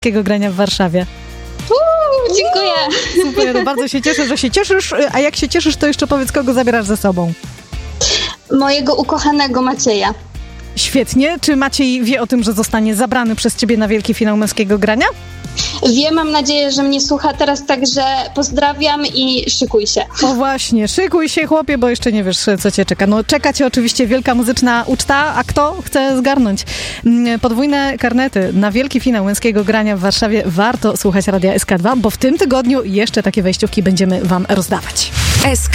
grania w Warszawie. Dziękuję. Super, no bardzo się cieszę, że się cieszysz, a jak się cieszysz, to jeszcze powiedz, kogo zabierasz ze sobą. Mojego ukochanego Macieja. Świetnie. Czy Maciej wie o tym, że zostanie zabrany przez ciebie na wielki finał męskiego grania? Wiem, mam nadzieję, że mnie słucha teraz, także pozdrawiam i szykuj się. O właśnie, szykuj się, chłopie, bo jeszcze nie wiesz, co cię czeka. No czeka cię oczywiście wielka muzyczna uczta, a kto chce zgarnąć podwójne karnety na wielki finał męskiego grania w Warszawie, warto słuchać Radia SK2, bo w tym tygodniu jeszcze takie wejściówki będziemy wam rozdawać.